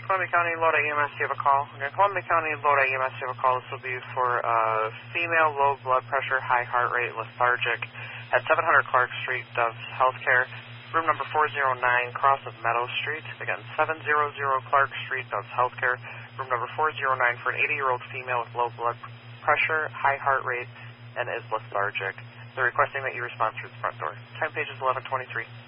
Columbia County Lodi EMS, you have a call. Okay, Columbia County Lodi EMS, you have a call. This will be for female, low blood pressure, high heart rate, lethargic at 700 Clark Street, Doves Healthcare. Room number 409, cross of Meadow Street. Again, 700 Clark Street, Doves Healthcare. Room number 409 for an 80-year-old female with low blood pressure, high heart rate, and is lethargic. They're requesting that you respond through the front door. Time page is 11:23.